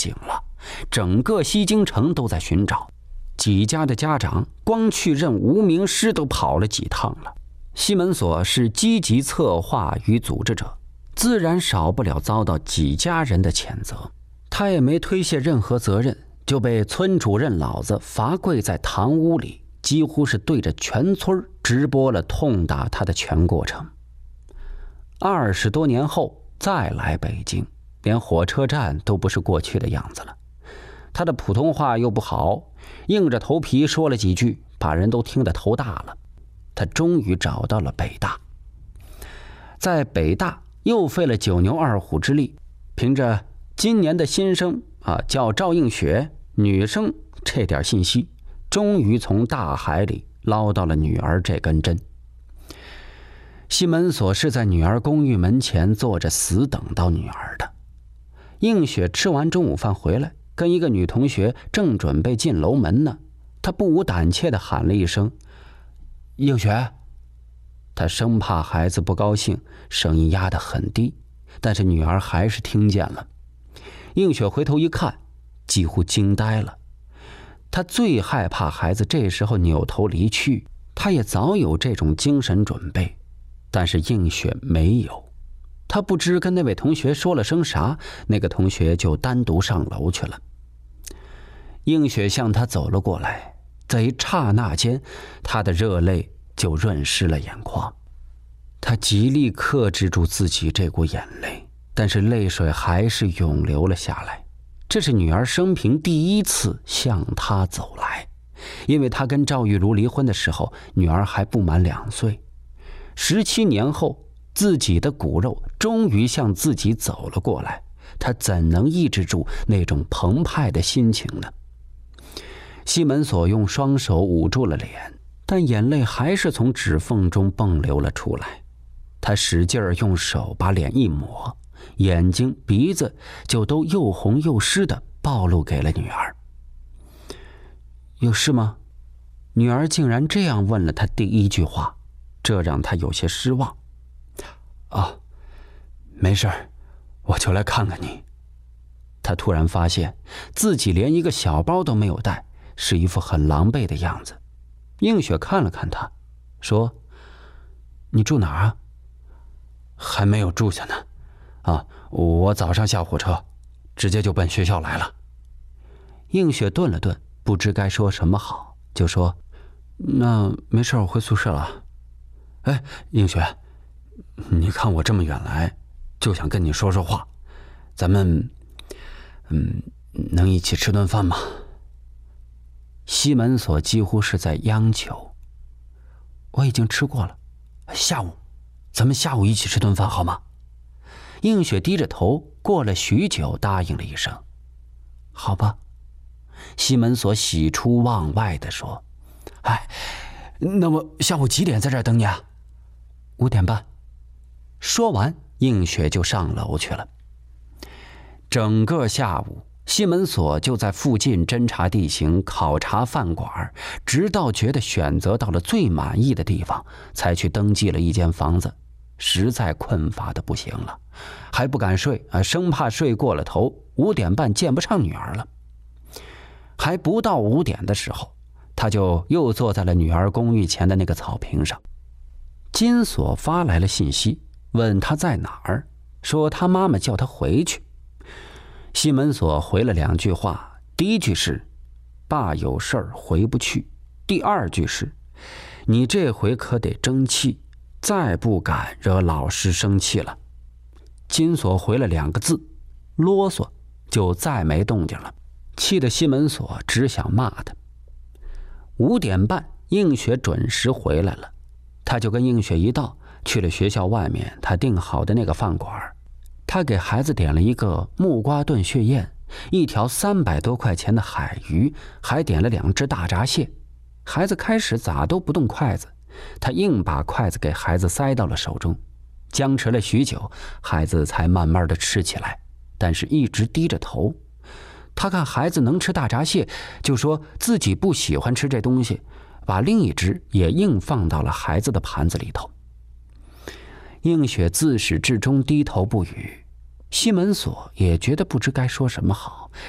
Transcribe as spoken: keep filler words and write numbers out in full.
警了，整个西京城都在寻找，几家的家长光去认无名尸都跑了几趟了。西门所是积极策划与组织者，自然少不了遭到几家人的谴责。他也没推卸任何责任，就被村主任老子罚跪在堂屋里，几乎是对着全村直播了痛打他的全过程。二十多年后再来北京，连火车站都不是过去的样子了。他的普通话又不好，硬着头皮说了几句，把人都听得头大了。他终于找到了北大，在北大又费了九牛二虎之力，凭着今年的新生啊叫赵映雪，女生这点信息，终于从大海里捞到了女儿这根针。西门所是在女儿公寓门前坐着死等到女儿的。映雪吃完中午饭回来，跟一个女同学正准备进楼门呢，她不无胆怯地喊了一声：“映雪。”她生怕孩子不高兴，声音压得很低，但是女儿还是听见了。映雪回头一看，几乎惊呆了。她最害怕孩子这时候扭头离去，她也早有这种精神准备，但是映雪没有。她不知跟那位同学说了声啥，那个同学就单独上楼去了。映雪向他走了过来，在一刹那间，她的热泪就润湿了眼眶。她极力克制住自己这股眼泪，但是泪水还是涌流了下来。这是女儿生平第一次向她走来，因为她跟赵玉茹离婚的时候，女儿还不满两岁。十七年后，自己的骨肉终于向自己走了过来，她怎能抑制住那种澎湃的心情呢？西门所用双手捂住了脸，但眼泪还是从指缝中迸流了出来。他使劲儿用手把脸一抹，眼睛鼻子就都又红又湿的暴露给了女儿。有事吗？女儿竟然这样问了他第一句话，这让他有些失望。啊，没事儿，我就来看看你。他突然发现自己连一个小包都没有带，是一副很狼狈的样子。映雪看了看他，说：“你住哪儿啊？”“还没有住下呢。啊，我早上下火车，直接就奔学校来了。”映雪顿了顿，不知该说什么好，就说：“那没事，我回宿舍了。”“哎，映雪，你看我这么远来，就想跟你说说话，咱们，嗯，能一起吃顿饭吗？”西门所几乎是在央求：“我已经吃过了，下午，咱们下午一起吃顿饭好吗？”映雪低着头，过了许久答应了一声：“好吧。”西门所喜出望外地说：“哎，那么下午几点在这儿等你啊？”“五点半。”说完，映雪就上楼去了。整个下午，西门所就在附近侦察地形，考察饭馆，直到觉得选择到了最满意的地方，才去登记了一间房子。实在困乏的不行了，还不敢睡啊，生怕睡过了头，五点半见不上女儿了。还不到五点的时候，他就又坐在了女儿公寓前的那个草坪上。金锁发来了信息，问他在哪儿，说他妈妈叫他回去。西门所回了两句话，第一句是：“爸有事儿回不去。”第二句是：“你这回可得争气，再不敢惹老师生气了。”金锁回了两个字：“啰嗦”，就再没动静了，气得西门所只想骂他。五点半，映雪准时回来了，他就跟映雪一道去了学校外面他订好的那个饭馆。他给孩子点了一个木瓜炖血燕，一条三百多块钱的海鱼，还点了两只大闸蟹。孩子开始咋都不动筷子，他硬把筷子给孩子塞到了手中，僵持了许久，孩子才慢慢的吃起来，但是一直低着头。他看孩子能吃大闸蟹，就说自己不喜欢吃这东西，把另一只也硬放到了孩子的盘子里头。映雪自始至终低头不语，西门所也觉得不知该说什么好，